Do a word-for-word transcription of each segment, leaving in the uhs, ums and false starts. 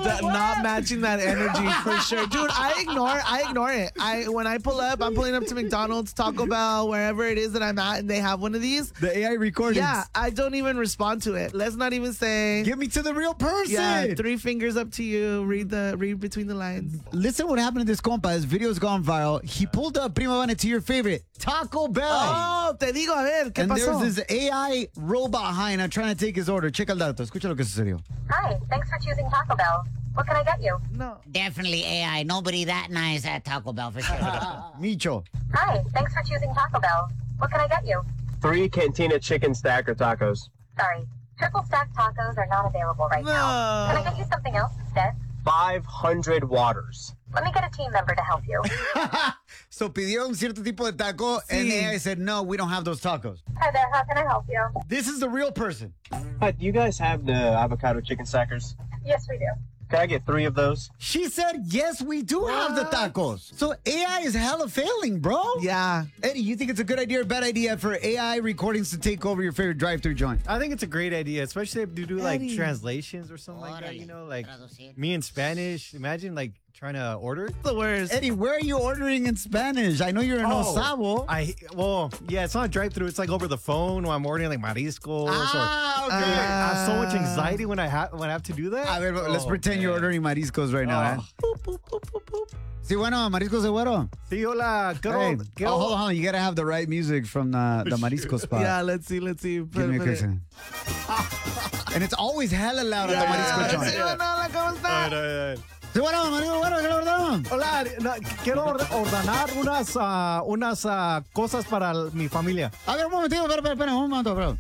That, not matching that energy for sure, dude. I ignore, I ignore it. I when I pull up, I'm pulling up to McDonald's, Taco Bell, wherever it is that I'm at, and they have one of these. The A I recordings. Yeah, I don't even respond to it. Let's not even say. Give me to the real person. Yeah, three fingers up to you. Read the read between the lines. Listen what happened to this compa. His video's gone viral. He pulled up Prima Vane to your favorite, Taco Bell. Oh, te digo, a ver, ¿qué and pasó? there's this A I robot behind him trying to take his order. Checa el dato. Escucha lo que sucedió. Hi, thanks for choosing Taco Bell. What can I get you? No. Definitely A I. Nobody that nice at Taco Bell for sure. Micho. Hi, thanks for choosing Taco Bell. What can I get you? Three Cantina chicken stacker tacos. Sorry, triple stack tacos are not available right No. now. Can I get you something else instead? five hundred waters. Let me get a team member to help you. So pidió un cierto tipo de taco, and Sí. A I said, no, we don't have those tacos. Hi there, how can I help you? This is the real person. Hi, do you guys have the avocado chicken stackers? Yes, we do. Can I get three of those? She said, yes, we do have the tacos. So A I is hella failing, bro. Yeah. Eddie, you think it's a good idea or bad idea for A I recordings to take over your favorite drive-thru joint? I think it's a great idea, especially if you do like Eddie. translations or something like that. You know, like Traducir. me in Spanish. Imagine like trying to order. The worst. Eddie, where are you ordering in Spanish? I know you're in Oh, Osavo. I well, yeah, it's not a drive-through. It's like over the phone when I'm ordering like mariscos. Ah, or, okay. I have so much Ah. anxiety when I have when I have to do that. A ver, let's Oh, pretend you're man. ordering mariscos right now, Oh. eh? Sí, bueno, mariscos de güero. Sí, hola. Quiero, Hey, quiero- oh, hold on. You got to have the right music from the, the marisco spot. Yeah, let's see, let's see. Give Put- me a put quick it. second. And it's always hella loud at the marisco Yeah, joint. sí, bueno, hola, ¿cómo Ay, está? ay, ay. Sí, bueno, marisco güero, ¿qué le ordenamos? Hola, no, quiero or- ordenar unas, ah, unas ah, cosas para l- mi familia. A ver, un momentito, espera, espera, espera, un momento, bro.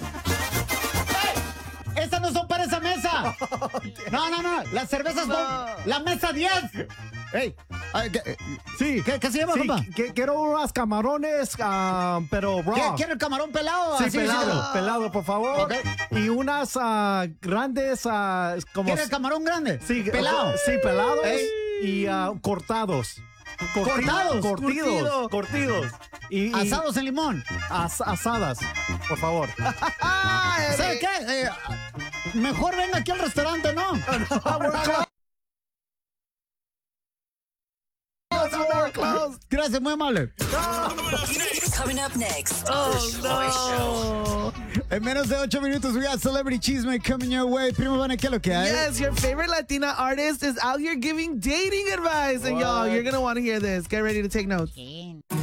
¡Estas no son para esa mesa! No, no, no, las cervezas No. son la mesa diez. Ey, ay, ¿qué, Sí. ¿qué, qué se llama, Sí, compa? que- quiero unas camarones, ah, pero raw. ¿Qué- ¿Quiere el camarón pelado? Sí, Así, pelado, así. pelado, por favor. Ok. Y unas ah, grandes, ah, como... ¿Quiere el camarón grande? Sí, pelado. Sí, pelados Ey. y ah, cortados. Corti- Cortados, Cortidos. Cortidos. Y, y Asados en limón. as- asadas, por favor. Ay, ¿Sabe qué? Eh, mejor venga aquí al restaurante, ¿no? we're closed. Gracias, muy amable. Coming up next. Oh, no. En menos de ocho minutos, we got Celebrity Cheesemate coming your way. Primo Vane, ¿qué es lo que hay? Yes, your favorite Latina artist is out here giving dating advice. And y'all, you're going to want to hear this. Get ready to take notes. ¿Quién?